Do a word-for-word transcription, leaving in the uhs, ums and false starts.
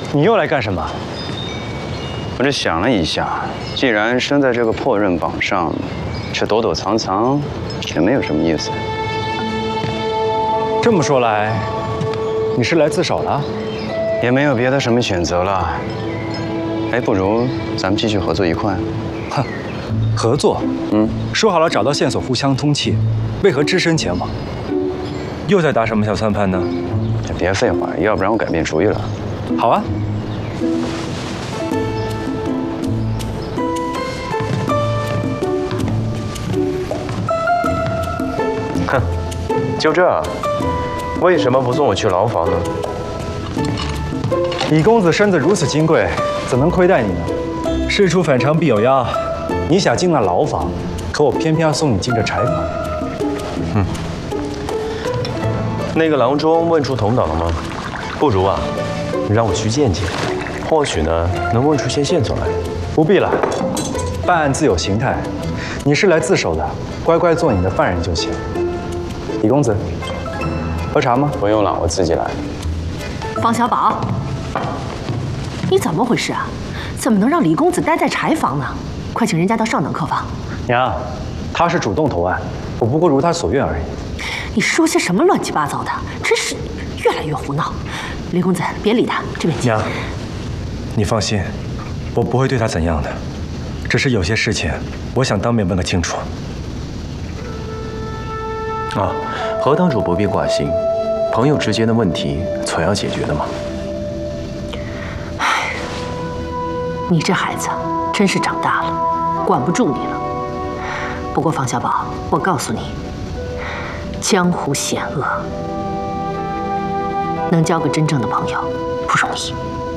你又来干什么？ 我这想了一下，既然生在这个破刃榜上，却躲躲藏藏，也没有什么意思。 这么说来，你是来自首了？ 也没有别的什么选择了。哎，不如咱们继续合作一块。 哼，合作？嗯，说好了找到线索互相通气，为何只身前往？又在打什么小算盘呢？ 别废话，要不然我改变主意了。 好啊。 哼，就这？为什么不送我去牢房呢？ 李公子身子如此金贵，怎能亏待你呢？事出反常必有妖，你想进了牢房，可我偏偏要送你进这柴房。 嗯，那个郎中问出头脑了吗？不如啊，让我去见见，或许呢能问出些线索来。 不必了，办案自有形态，你是来自首的，乖乖做你的犯人就行。李公子，喝茶吗？ 不用了，我自己来。 方小宝，你怎么回事啊？怎么能让李公子待在柴房呢？快请人家到上等客房。 娘，他是主动投案，我不过如他所愿而已。 你说些什么乱七八糟的，真是越来越胡闹。李公子，别理他，这边请。 娘，你放心，我不会对他怎样的，只是有些事情，我想当面问个清楚。 啊，何当主不必挂心，朋友之间的问题总要解决的嘛。 唉，你这孩子真是长大了，管不住你了。不过方小宝，我告诉你，江湖险恶，能交个真正的朋友不容易。